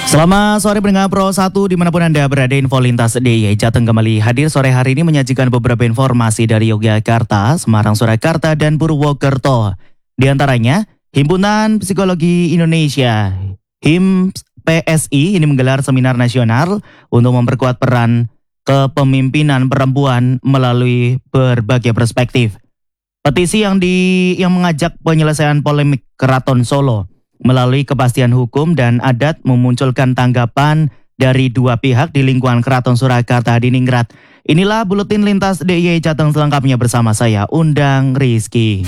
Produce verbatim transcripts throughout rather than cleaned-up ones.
Selamat sore pendengar Pro satu dimanapun Anda berada, info lintas D I Y Jateng kembali hadir sore hari ini menyajikan beberapa informasi dari Yogyakarta, Semarang, Surakarta, dan Purwokerto. Di antaranya, Himpunan Psikologi Indonesia H I M P S I ini menggelar seminar nasional untuk memperkuat peran kepemimpinan perempuan melalui berbagai perspektif. Petisi yang di yang mengajak penyelesaian polemik Keraton Solo melalui kepastian hukum dan adat memunculkan tanggapan dari dua pihak di lingkungan Keraton Surakarta Hadiningrat. Inilah buletin lintas D I Y Jateng selengkapnya bersama saya Undang Rizky.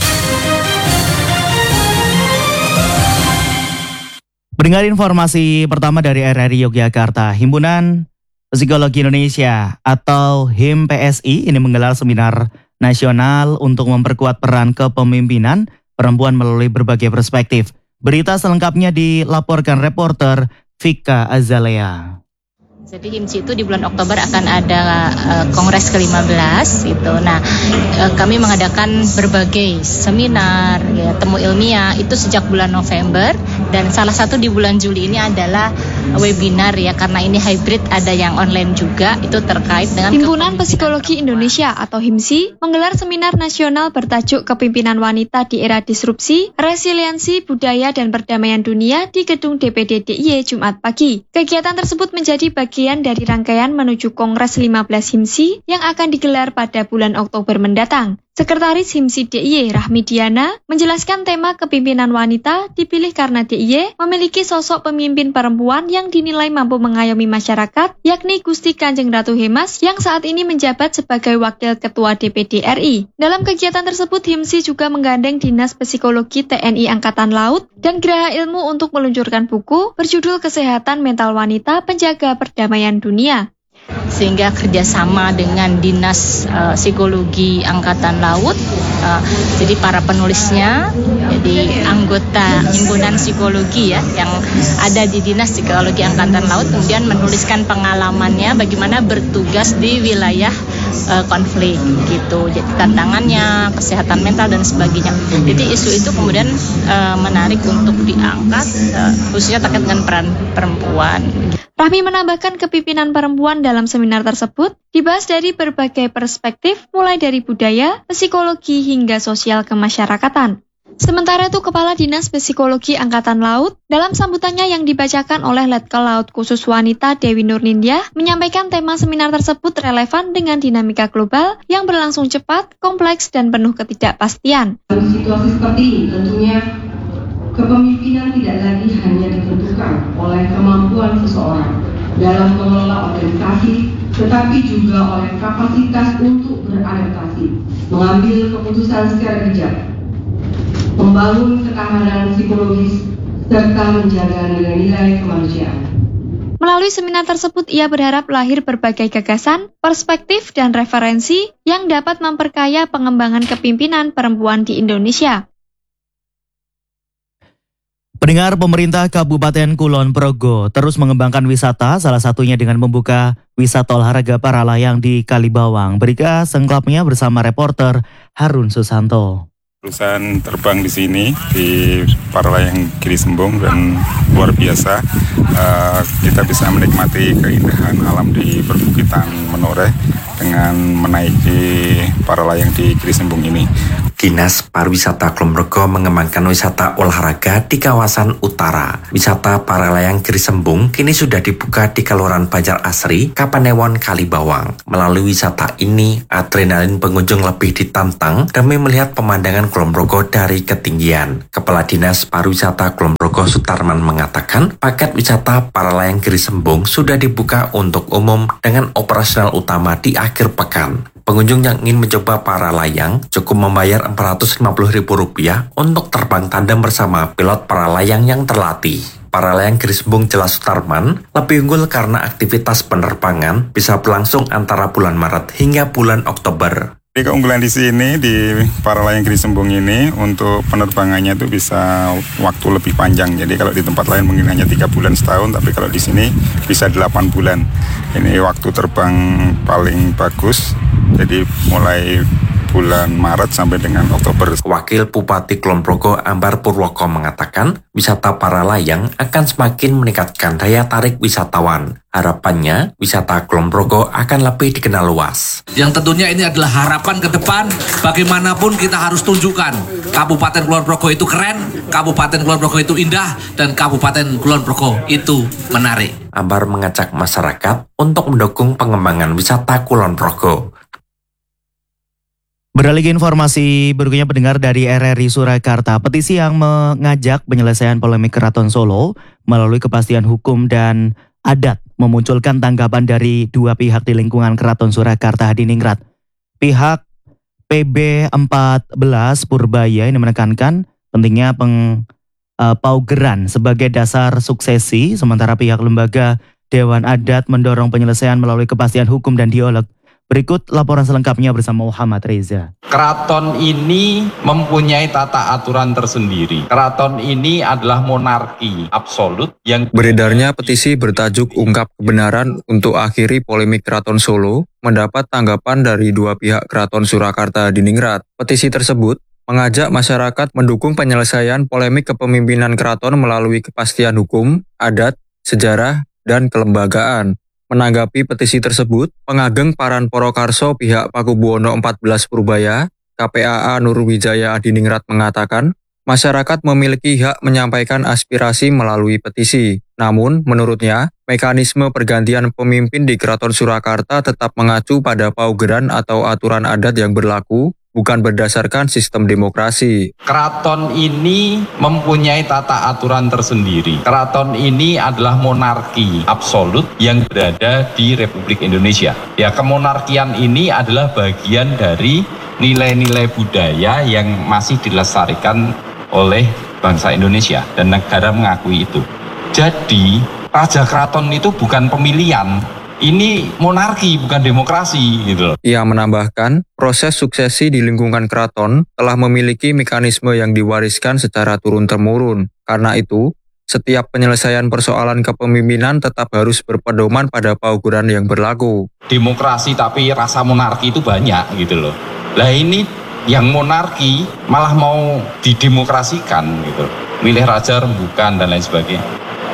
Pendengar, informasi pertama dari R R I Yogyakarta. Himpunan Psikologi Indonesia atau H I M P S I ini menggelar seminar nasional untuk memperkuat peran kepemimpinan perempuan melalui berbagai perspektif. Berita selengkapnya dilaporkan reporter Vika Azalea. Jadi H I M S I itu di bulan Oktober akan ada uh, Kongres ke lima belas gitu. Nah, uh, kami mengadakan berbagai seminar, ya, temu ilmiah itu sejak bulan November, dan salah satu di bulan Juli ini adalah webinar, ya, karena ini hybrid, ada yang online juga, itu terkait dengan Himpunan Psikologi Indonesia atau H I M S I menggelar seminar nasional bertajuk Kepemimpinan Wanita di Era Disrupsi, Resiliensi Budaya dan Perdamaian Dunia di Gedung D P D D I Y Jumat pagi. Kegiatan tersebut menjadi bagian dari rangkaian menuju Kongres lima belas H I M S I yang akan digelar pada bulan Oktober mendatang. Sekretaris H I M S I D I Y Rahmi Diana menjelaskan tema kepemimpinan wanita dipilih karena D I Y memiliki sosok pemimpin perempuan yang dinilai mampu mengayomi masyarakat, yakni Gusti Kanjeng Ratu Hemas yang saat ini menjabat sebagai Wakil Ketua D P D R I. Dalam kegiatan tersebut, H I M S I juga menggandeng Dinas Psikologi T N I Angkatan Laut dan Geraha Ilmu untuk meluncurkan buku berjudul Kesehatan Mental Wanita Penjaga Perdamaian Dunia. Sehingga kerjasama dengan Dinas uh, Psikologi Angkatan Laut, uh, jadi para penulisnya, jadi anggota himpunan psikologi, ya, yang ada di Dinas Psikologi Angkatan Laut, kemudian menuliskan pengalamannya bagaimana bertugas di wilayah uh, konflik gitu, jadi tantangannya, kesehatan mental dan sebagainya. Jadi isu itu kemudian uh, menarik untuk diangkat, uh, khususnya terkait dengan peran perempuan. Rahmi menambahkan kepemimpinan perempuan dalam seminar tersebut dibahas dari berbagai perspektif, mulai dari budaya, psikologi, hingga sosial kemasyarakatan. Sementara itu, Kepala Dinas Psikologi Angkatan Laut dalam sambutannya yang dibacakan oleh Letkol Laut Khusus Wanita Dewi Nurnindyah menyampaikan tema seminar tersebut relevan dengan dinamika global yang berlangsung cepat, kompleks, dan penuh ketidakpastian. Situasi seperti ini tentunya kepemimpinan tidak lagi hanya ditentukan oleh kemampuan seseorang dalam mengelola organisasi, tetapi juga oleh kapasitas untuk beradaptasi, mengambil keputusan secara bijak, membangun ketahanan psikologis, serta menjaga nilai-nilai kemanusiaan. Melalui seminar tersebut, ia berharap lahir berbagai gagasan, perspektif, dan referensi yang dapat memperkaya pengembangan kepemimpinan perempuan di Indonesia. Pendengar, pemerintah Kabupaten Kulon Progo terus mengembangkan wisata, salah satunya dengan membuka wisata olahraga para layang di Kalibawang. Berikut selengkapnya bersama reporter Harun Susanto. Perusahaan terbang di sini di para layang Giri Sembung dan luar biasa. Uh, kita bisa menikmati keindahan alam di perbukitan Menoreh dengan menaiki para layang di Giri Sembung ini. Dinas Pariwisata Kulon Progo mengembangkan wisata olahraga di kawasan utara. Wisata para layang Giri Sembung kini sudah dibuka di Kelurahan Banjar Asri, Kapanewon, Kalibawang. Melalui wisata ini, adrenalin pengunjung lebih ditantang demi melihat pemandangan Kulon Progo dari ketinggian. Kepala Dinas Pariwisata Kulon Progo Sutarman mengatakan, paket wisata para layang Giri Sembung sudah dibuka untuk umum dengan operasional utama di akhir pekan. Pengunjung yang ingin mencoba para layang cukup membayar empat ratus lima puluh ribu rupiah untuk terbang tandem bersama pilot para layang yang terlatih. Para layang Giri Sembung, jelas Sutarman, lebih unggul karena aktivitas penerbangan bisa berlangsung antara bulan Maret hingga bulan Oktober. Jadi keunggulan di sini di para layang Giri Sembung ini untuk penerbangannya itu bisa waktu lebih panjang. Jadi kalau di tempat lain mungkin hanya tiga bulan setahun, tapi kalau di sini bisa delapan bulan. Ini waktu terbang paling bagus. Jadi mulai bulan Maret sampai dengan Oktober. Wakil Bupati Kulon Progo Ambar Purwoko mengatakan wisata para layang akan semakin meningkatkan daya tarik wisatawan. Harapannya, wisata Kulon Progo akan lebih dikenal luas. Yang tentunya ini adalah harapan ke depan, bagaimanapun kita harus tunjukkan Kabupaten Kulon Progo itu keren, Kabupaten Kulon Progo itu indah, dan Kabupaten Kulon Progo itu menarik. Ambar mengajak masyarakat untuk mendukung pengembangan wisata Kulon Progo. Beralih ke informasi berikutnya, pendengar dari R R I Surakarta, petisi yang mengajak penyelesaian polemik Keraton Solo melalui kepastian hukum dan adat memunculkan tanggapan dari dua pihak di lingkungan Keraton Surakarta Hadiningrat. Pihak P B empat belas Purbaya ini menekankan pentingnya peng, uh, paugeran sebagai dasar suksesi, sementara pihak lembaga Dewan Adat mendorong penyelesaian melalui kepastian hukum dan dialog. Berikut laporan selengkapnya bersama Muhammad Reza. Keraton ini mempunyai tata aturan tersendiri. Keraton ini adalah monarki absolut yang... Beredarnya petisi bertajuk Ungkap Kebenaran untuk Akhiri Polemik Keraton Solo mendapat tanggapan dari dua pihak Keraton Surakarta Hadiningrat. Petisi tersebut mengajak masyarakat mendukung penyelesaian polemik kepemimpinan keraton melalui kepastian hukum, adat, sejarah, dan kelembagaan. Menanggapi petisi tersebut, Pengageng Paran Porokarso pihak Pakubuwono empat belas Purbaya, K P A A Nurwijaya Hadiningrat mengatakan, masyarakat memiliki hak menyampaikan aspirasi melalui petisi. Namun, menurutnya, mekanisme pergantian pemimpin di Keraton Surakarta tetap mengacu pada paugeran atau aturan adat yang berlaku, bukan berdasarkan sistem demokrasi. Keraton ini mempunyai tata aturan tersendiri. Keraton ini adalah monarki absolut yang berada di Republik Indonesia. Ya, kemonarkian ini adalah bagian dari nilai-nilai budaya yang masih dilestarikan oleh bangsa Indonesia dan negara mengakui itu. Jadi, Raja Keraton itu bukan pemilihan. Ini monarki, bukan demokrasi, gitu loh. Ia menambahkan, proses suksesi di lingkungan keraton telah memiliki mekanisme yang diwariskan secara turun-temurun. Karena itu, setiap penyelesaian persoalan kepemimpinan tetap harus berpedoman pada paugeran yang berlaku. Demokrasi tapi rasa monarki itu banyak, gitu loh. Lah ini yang monarki malah mau didemokrasikan, gitu. Milih raja rembukan dan lain sebagainya.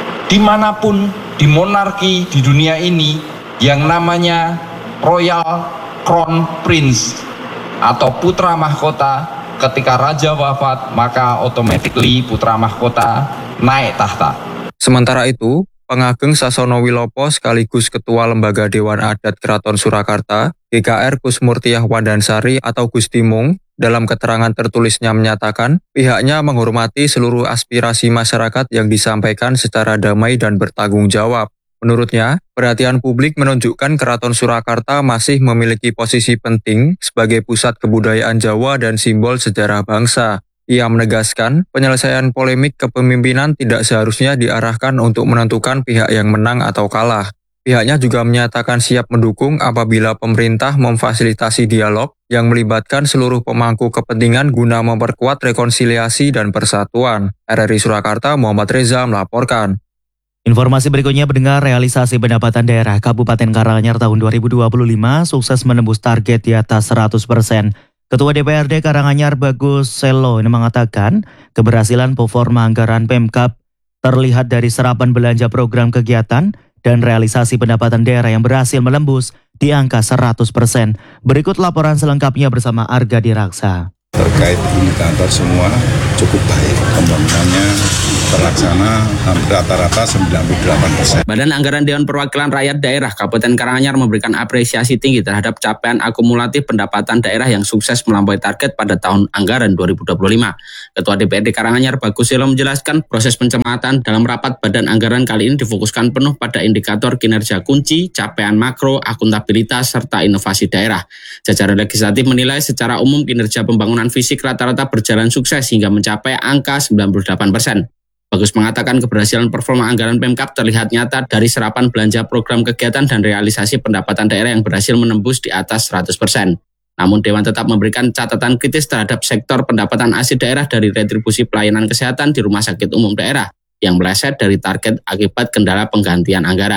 Dimanapun di monarki di dunia ini, yang namanya Royal Crown Prince atau putra mahkota, ketika raja wafat maka automatically putra mahkota naik tahta. Sementara itu, Pengageng Sasono Wilopo sekaligus Ketua Lembaga Dewan Adat Keraton Surakarta, G K R Kusmurtiah Wandansari atau Gusti Mung, dalam keterangan tertulisnya menyatakan pihaknya menghormati seluruh aspirasi masyarakat yang disampaikan secara damai dan bertanggung jawab. Menurutnya, perhatian publik menunjukkan Keraton Surakarta masih memiliki posisi penting sebagai pusat kebudayaan Jawa dan simbol sejarah bangsa. Ia menegaskan, penyelesaian polemik kepemimpinan tidak seharusnya diarahkan untuk menentukan pihak yang menang atau kalah. Pihaknya juga menyatakan siap mendukung apabila pemerintah memfasilitasi dialog yang melibatkan seluruh pemangku kepentingan guna memperkuat rekonsiliasi dan persatuan. R R I Surakarta, Muhammad Reza melaporkan. Informasi berikutnya, pendengar, realisasi pendapatan daerah Kabupaten Karanganyar tahun dua ribu dua puluh lima sukses menembus target di atas seratus persen. Ketua D P R D Karanganyar Bagus Selo ini mengatakan keberhasilan performa anggaran Pemkab terlihat dari serapan belanja program kegiatan dan realisasi pendapatan daerah yang berhasil menembus di angka seratus persen. Berikut laporan selengkapnya bersama Arga Diraksa. Terkait indikator semua cukup baik, pembangunannya terlaksana hampir rata-rata sembilan puluh delapan persen. Badan Anggaran Dewan Perwakilan Rakyat Daerah Kabupaten Karanganyar memberikan apresiasi tinggi terhadap capaian akumulatif pendapatan daerah yang sukses melampaui target pada tahun anggaran dua ribu dua puluh lima. Ketua D P R D Karanganyar Bagus Selo menjelaskan proses pencermatan dalam rapat Badan Anggaran kali ini difokuskan penuh pada indikator kinerja kunci, capaian makro, akuntabilitas, serta inovasi daerah. Jajaran legislatif menilai secara umum kinerja pembangunan fisik rata-rata berjalan sukses hingga mencapai angka sembilan puluh delapan persen. Bagus mengatakan keberhasilan performa anggaran Pemkab terlihat nyata dari serapan belanja program kegiatan dan realisasi pendapatan daerah yang berhasil menembus di atas seratus persen. Namun Dewan tetap memberikan catatan kritis terhadap sektor pendapatan asli daerah dari retribusi pelayanan kesehatan di Rumah Sakit Umum Daerah yang meleset dari target akibat kendala penggantian anggaran.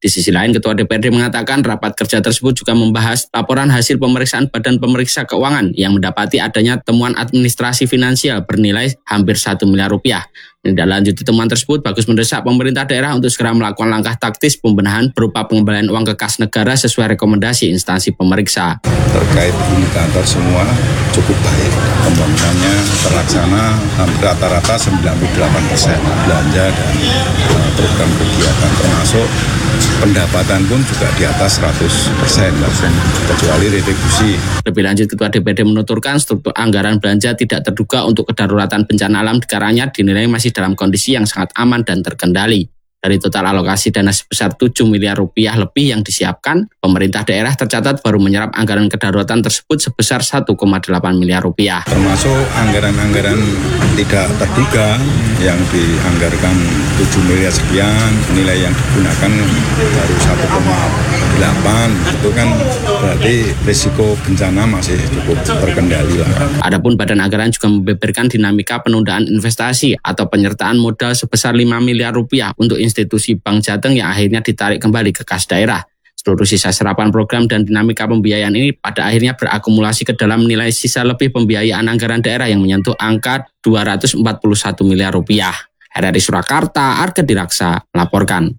Di sisi lain, Ketua D P R D mengatakan rapat kerja tersebut juga membahas laporan hasil pemeriksaan Badan Pemeriksa Keuangan yang mendapati adanya temuan administrasi finansial bernilai hampir satu miliar rupiah. Menindaklanjuti temuan tersebut, Bagus mendesak pemerintah daerah untuk segera melakukan langkah taktis pembenahan berupa pengembalian uang ke kas negara sesuai rekomendasi instansi pemeriksa. Terkait indikator semua cukup baik, pembangunannya terlaksana hampir rata-rata sembilan puluh delapan persen belanja dan program kegiatan, termasuk pendapatan pun juga di atas seratus persen, kecuali retribusi. Lebih lanjut, Ketua D P R D menuturkan struktur anggaran belanja tidak terduga untuk kedaruratan bencana alam di Karanganyar dinilai masih dalam kondisi yang sangat aman dan terkendali. Dari total alokasi dana sebesar tujuh miliar rupiah lebih yang disiapkan, pemerintah daerah tercatat baru menyerap anggaran kedaruratan tersebut sebesar satu koma delapan miliar rupiah. Termasuk anggaran-anggaran tidak terduga yang dianggarkan tujuh miliar sekian, nilai yang digunakan baru satu koma delapan, itu kan berarti risiko bencana masih cukup terkendali lah. Adapun Badan Anggaran juga membeberkan dinamika penundaan investasi atau penyertaan modal sebesar lima miliar rupiah untuk institusi Bank Jateng yang akhirnya ditarik kembali ke kas daerah. Seluruh sisa serapan program dan dinamika pembiayaan ini pada akhirnya berakumulasi ke dalam nilai sisa lebih pembiayaan anggaran daerah yang menyentuh angka dua ratus empat puluh satu miliar rupiah. R R I Surakarta, Arke Diraksa melaporkan.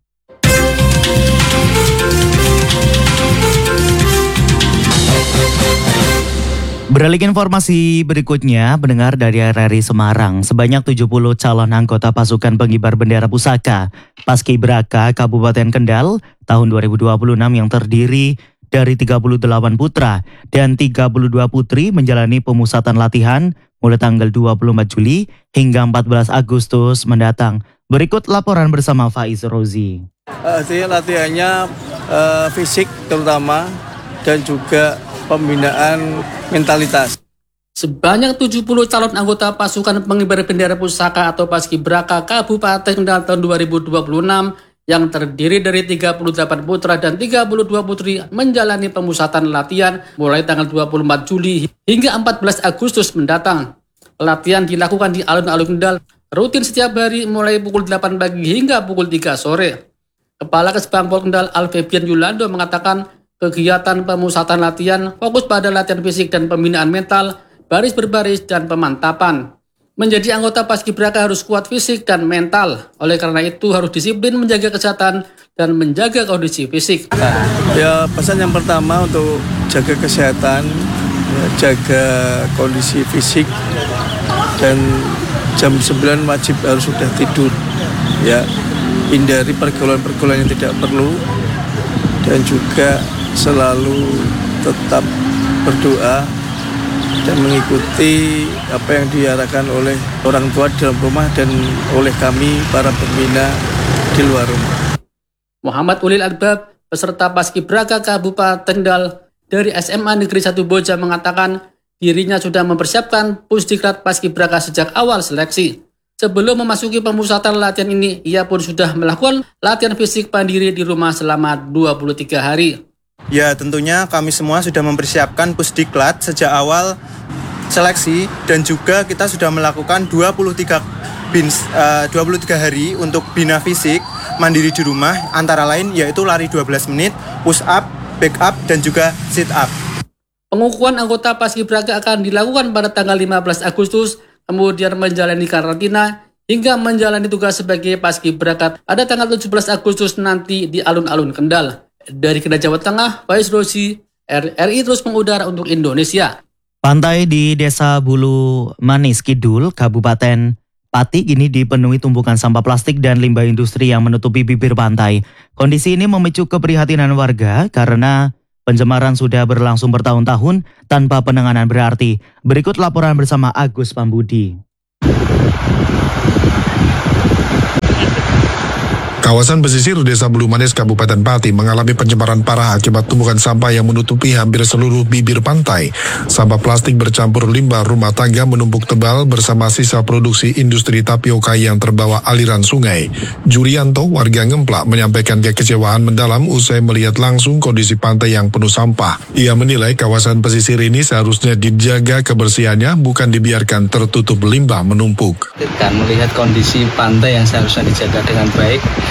Beralih ke informasi berikutnya, pendengar dari R R I Semarang, sebanyak tujuh puluh calon anggota pasukan pengibar bendera pusaka Paskibraka Kabupaten Kendal tahun dua ribu dua puluh enam yang terdiri dari tiga puluh delapan putra dan tiga puluh dua putri menjalani pemusatan latihan mulai tanggal dua puluh empat Juli hingga empat belas Agustus mendatang. Berikut laporan bersama Faiz Rozi. Hasil latihannya uh, fisik terutama dan juga pembinaan mentalitas. Sebanyak tujuh puluh calon anggota pasukan pengibar bendera pusaka atau Paskibraka Kabupaten Kendal tahun dua ribu dua puluh enam yang terdiri dari tiga puluh delapan putra dan tiga puluh dua putri menjalani pemusatan latihan mulai tanggal dua puluh empat Juli hingga empat belas Agustus mendatang. Latihan dilakukan di alun-alun Kendal rutin setiap hari mulai pukul delapan pagi hingga pukul tiga sore. Kepala Kesbangpol Kendal Alfebian Yulando mengatakan kegiatan pemusatan latihan fokus pada latihan fisik dan pembinaan mental, baris berbaris, dan pemantapan. Menjadi anggota Paskibraka harus kuat fisik dan mental. Oleh karena itu harus disiplin menjaga kesehatan dan menjaga kondisi fisik. Ya, pesan yang pertama untuk jaga kesehatan, ya, jaga kondisi fisik, dan jam sembilan wajib harus sudah tidur. Ya, hindari pergaulan-pergaulan yang tidak perlu, dan juga selalu tetap berdoa dan mengikuti apa yang diarahkan oleh orang tua di dalam rumah dan oleh kami para pembina di luar rumah. Muhammad Ulil Albab, peserta Paskibraka Kabupaten Kendal dari S M A Negeri satu Boja mengatakan dirinya sudah mempersiapkan Pusdiklat Paskibraka sejak awal seleksi. Sebelum memasuki pemusatan latihan ini, ia pun sudah melakukan latihan fisik mandiri di rumah selama dua puluh tiga hari. Ya, tentunya kami semua sudah mempersiapkan Pusdiklat sejak awal seleksi dan juga kita sudah melakukan dua puluh tiga, bins, uh, dua puluh tiga hari untuk bina fisik mandiri di rumah, antara lain yaitu lari dua belas menit, push up, back up, dan juga sit up. Pengukuhan anggota Paskibraka akan dilakukan pada tanggal lima belas Agustus, kemudian menjalani karantina hingga menjalani tugas sebagai Paskibraka pada tanggal tujuh belas Agustus nanti di alun-alun Kendal. Dari Kendal, Jawa Tengah, Faiz Rozi, R R I terus mengudara untuk Indonesia. Pantai di Desa Bulu Manis Kidul, Kabupaten Pati kini dipenuhi tumpukan sampah plastik dan limbah industri yang menutupi bibir pantai. Kondisi ini memicu keprihatinan warga karena pencemaran sudah berlangsung bertahun-tahun tanpa penanganan berarti. Berikut laporan bersama Agus Pambudi. Kawasan pesisir Desa Bulu Manis Kabupaten Pati mengalami pencemaran parah akibat tumpukan sampah yang menutupi hampir seluruh bibir pantai. Sampah plastik bercampur limbah rumah tangga menumpuk tebal bersama sisa produksi industri tapioka yang terbawa aliran sungai. Jurianto, warga Ngemplak, menyampaikan kekecewaan mendalam usai melihat langsung kondisi pantai yang penuh sampah. Ia menilai kawasan pesisir ini seharusnya dijaga kebersihannya, bukan dibiarkan tertutup limbah menumpuk. Dan melihat kondisi pantai yang seharusnya dijaga dengan baik,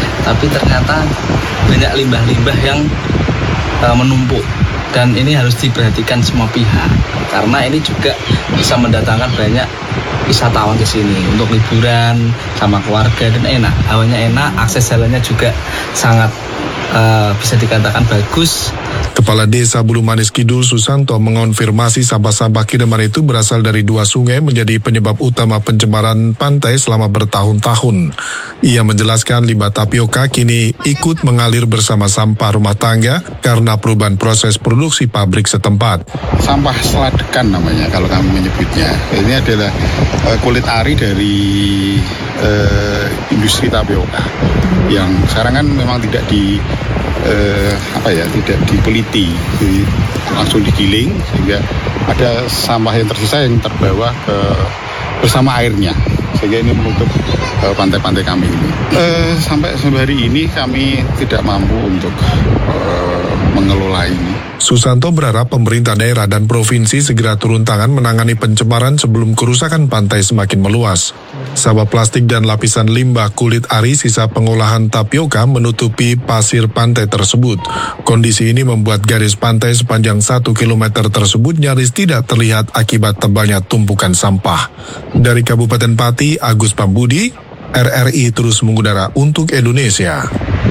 tapi ternyata banyak limbah-limbah yang uh, menumpuk. Dan ini harus diperhatikan semua pihak, karena ini juga bisa mendatangkan banyak wisatawan ke sini untuk liburan sama keluarga, dan enak, hawanya enak, akses jalannya juga sangat uh, bisa dikatakan bagus. Kepala Desa Bulumanis Kidul Susanto mengonfirmasi sampah-sampah kiriman itu berasal dari dua sungai menjadi penyebab utama pencemaran pantai selama bertahun-tahun. Ia menjelaskan limbah tapioka kini ikut mengalir bersama sampah rumah tangga karena perubahan proses produksi pabrik setempat. Sampah seladekan namanya kalau kami menyebutnya. Ini adalah uh, kulit ari dari uh, industri tapioka yang sekarang kan memang tidak di Uh, apa ya tidak dipeliti, jadi langsung digiling sehingga ada sampah yang tersisa yang terbawa ke bersama airnya, sehingga ini menutup uh, pantai-pantai kami ini. Uh, sampai sampai hari ini kami tidak mampu untuk uh, mengelola ini. Susanto berharap pemerintah daerah dan provinsi segera turun tangan menangani pencemaran sebelum kerusakan pantai semakin meluas. Sampah plastik dan lapisan limbah kulit ari sisa pengolahan tapioka menutupi pasir pantai tersebut. Kondisi ini membuat garis pantai sepanjang satu kilometer tersebut nyaris tidak terlihat akibat tebalnya tumpukan sampah. Dari Kabupaten Pati, Agus Pambudi, R R I terus mengudara untuk Indonesia.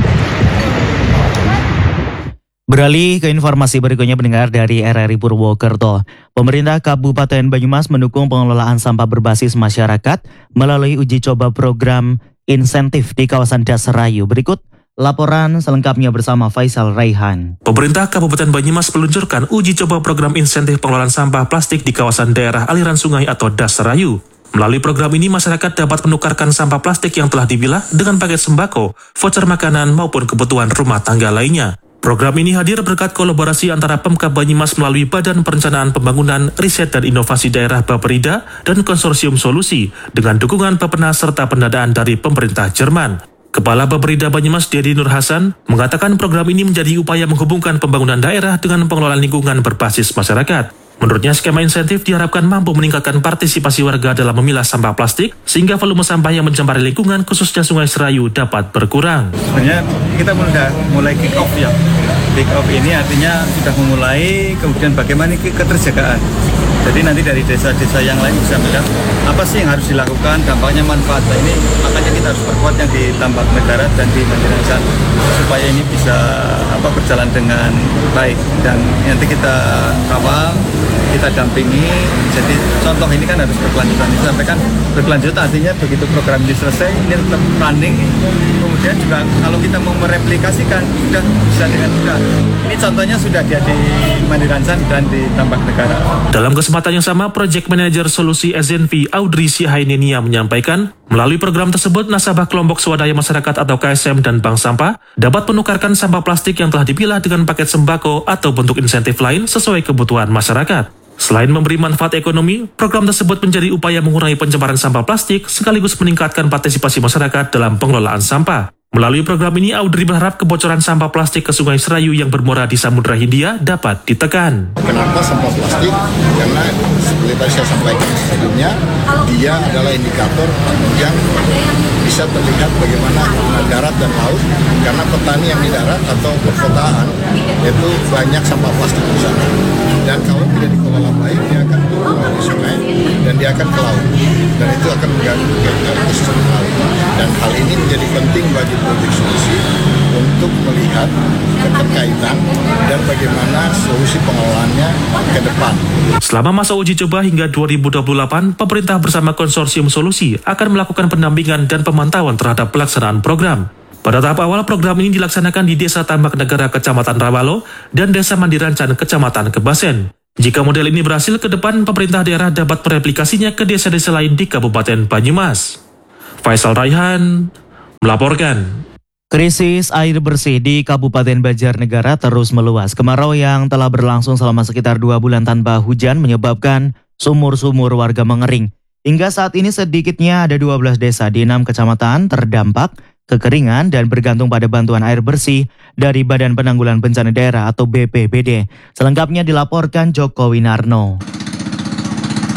Beralih ke informasi berikutnya pendengar dari R R I Purwokerto. Pemerintah Kabupaten Banyumas mendukung pengelolaan sampah berbasis masyarakat melalui uji coba program insentif di kawasan Dasarayu. Berikut laporan selengkapnya bersama Faisal Raihan. Pemerintah Kabupaten Banyumas meluncurkan uji coba program insentif pengelolaan sampah plastik di kawasan daerah aliran sungai atau Dasarayu. Melalui program ini, masyarakat dapat menukarkan sampah plastik yang telah dipilah dengan paket sembako, voucher makanan maupun kebutuhan rumah tangga lainnya. Program ini hadir berkat kolaborasi antara Pemkab Banyumas melalui Badan Perencanaan Pembangunan, Riset dan Inovasi Daerah Bapperida dan Konsorsium Solusi dengan dukungan Bappenas serta pendanaan dari pemerintah Jerman. Kepala Bapperida Banyumas Dedi Nur Hasan mengatakan program ini menjadi upaya menghubungkan pembangunan daerah dengan pengelolaan lingkungan berbasis masyarakat. Menurutnya, skema insentif diharapkan mampu meningkatkan partisipasi warga dalam memilah sampah plastik sehingga volume sampah yang mencemari lingkungan khususnya Sungai Serayu dapat berkurang. Sebenarnya kita sudah mulai kick off ya. Kick off ini artinya sudah memulai, kemudian bagaimana keterjagaan. Jadi nanti dari desa-desa yang lain bisa melihat apa sih yang harus dilakukan, dampaknya manfaat. Nah, ini makanya kita harus perkuat yang di Tambak Negara dan di Banjarnegara supaya ini bisa apa berjalan dengan baik, dan nanti kita kawal, kita dampingi. Jadi contoh ini kan harus berkelanjutan. Ini sampaikan berkelanjutan artinya begitu program ini selesai, ini tetap running. Kemudian juga kalau kita mau mereplikasikan sudah bisa dengan mudah. Ini contohnya sudah dia di Mandiransan dan di Tambak Negara. Dalam kesempatan yang sama, Project Manager Solusi S N P Audrey Sihainenia menyampaikan, melalui program tersebut nasabah kelompok swadaya masyarakat atau K S M dan bank sampah dapat menukarkan sampah plastik yang telah dipilah dengan paket sembako atau bentuk insentif lain sesuai kebutuhan masyarakat. Selain memberi manfaat ekonomi, program tersebut menjadi upaya mengurangi pencemaran sampah plastik sekaligus meningkatkan partisipasi masyarakat dalam pengelolaan sampah. Melalui program ini, Audrey berharap kebocoran sampah plastik ke Sungai Serayu yang bermuara di Samudra Hindia dapat ditekan. Kenapa sampah plastik? Karena seperti tadi saya sampaikan sebelumnya, dia adalah indikator yang bisa terlihat bagaimana darat dan laut, karena petani yang di darat atau perkotaan itu banyak sampah plastik di sana. Dan kalau tidak dikelola baik, dia akan turun dari sungai dan dia akan ke laut. Dan itu akan mengganggu ekosistem laut. Dan hal ini menjadi penting bagi Project Solusi untuk melihat keterkaitan dan bagaimana solusi pengelolaannya ke depan. Selama masa uji coba hingga dua ribu dua puluh delapan, pemerintah bersama Konsorsium Solusi akan melakukan pendampingan dan pemantauan terhadap pelaksanaan program. Pada tahap awal, program ini dilaksanakan di Desa Tambak Negara, Kecamatan Rawalo, dan Desa Mandirancan, Kecamatan Kebasen. Jika model ini berhasil, ke depan pemerintah daerah dapat mereplikasinya ke desa-desa lain di Kabupaten Banyumas. Faisal Raihan melaporkan. Krisis air bersih di Kabupaten Banjarnegara terus meluas. Kemarau yang telah berlangsung selama sekitar dua bulan tanpa hujan menyebabkan sumur-sumur warga mengering. Hingga saat ini sedikitnya ada dua belas desa di enam kecamatan terdampak kekeringan dan bergantung pada bantuan air bersih dari Badan Penanggulangan Bencana Daerah atau B P B D. Selengkapnya dilaporkan Joko Winarno.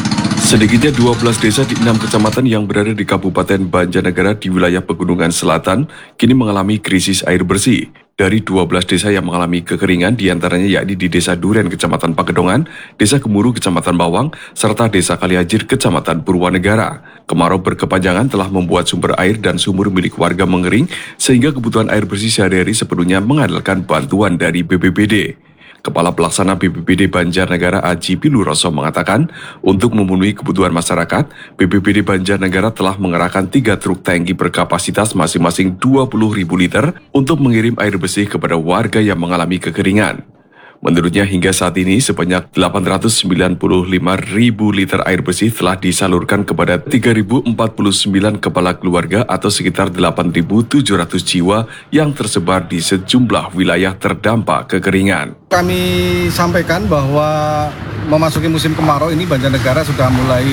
Sedikitnya dua belas desa di enam kecamatan yang berada di Kabupaten Banjarnegara di wilayah Pegunungan Selatan kini mengalami krisis air bersih. Dari dua belas desa yang mengalami kekeringan diantaranya yakni di Desa Duren, Kecamatan Pakedongan, Desa Gemuruh, Kecamatan Bawang, serta Desa Kaliajir, Kecamatan Purwanegara. Kemarau berkepanjangan telah membuat sumber air dan sumur milik warga mengering sehingga kebutuhan air bersih sehari-hari sepenuhnya mengandalkan bantuan dari B P B D. Kepala Pelaksana B P B D Banjarnegara Aji Piluroso mengatakan, untuk memenuhi kebutuhan masyarakat, B P B D Banjarnegara telah mengerahkan tiga truk tangki berkapasitas masing-masing dua puluh ribu liter untuk mengirim air bersih kepada warga yang mengalami kekeringan. Menurutnya hingga saat ini sebanyak delapan ratus sembilan puluh lima ribu liter air bersih telah disalurkan kepada tiga ribu empat puluh sembilan kepala keluarga atau sekitar delapan ribu tujuh ratus jiwa yang tersebar di sejumlah wilayah terdampak kekeringan. Kami sampaikan bahwa memasuki musim kemarau ini Banjarnegara sudah mulai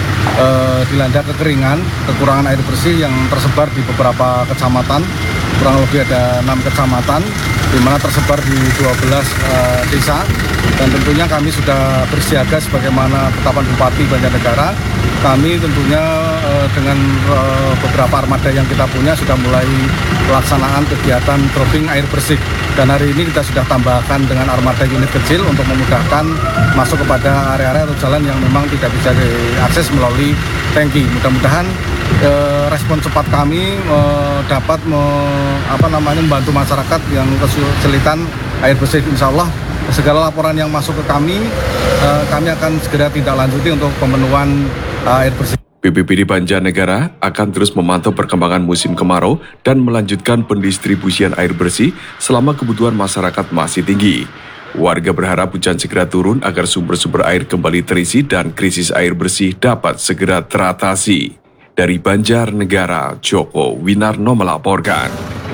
uh, dilanda kekeringan, kekurangan air bersih yang tersebar di beberapa kecamatan, kurang lebih ada enam kecamatan, di mana tersebar di dua belas uh, desa, dan tentunya kami sudah bersiaga sebagaimana ketetapan Bupati Banjarnegara. Kami tentunya uh, dengan uh, beberapa armada yang kita punya sudah mulai pelaksanaan kegiatan dropping air bersih, dan hari ini kita sudah tambahkan dengan armada unit kecil untuk memudahkan masuk kepada area-area atau jalan yang memang tidak bisa diakses melalui tangki. Mudah-mudahan eh, respon cepat kami eh, dapat me, apa namanya, membantu masyarakat yang kesulitan air bersih. Insya Allah segala laporan yang masuk ke kami, eh, kami akan segera tindak lanjuti untuk pemenuhan eh, air bersih. B P B D Banjarnegara akan terus memantau perkembangan musim kemarau dan melanjutkan pendistribusian air bersih selama kebutuhan masyarakat masih tinggi. Warga berharap hujan segera turun agar sumber-sumber air kembali terisi dan krisis air bersih dapat segera teratasi. Dari Banjarnegara, Joko Winarno melaporkan.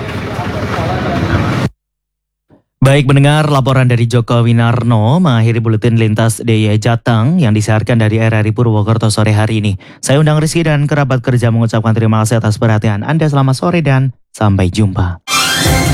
Baik mendengar laporan dari Joko Winarno mengakhiri buletin lintas D I Y Jateng yang disiarkan dari R R I Purwokerto sore hari ini. Saya undang Rizky dan kerabat kerja mengucapkan terima kasih atas perhatian Anda. Selamat sore dan sampai jumpa.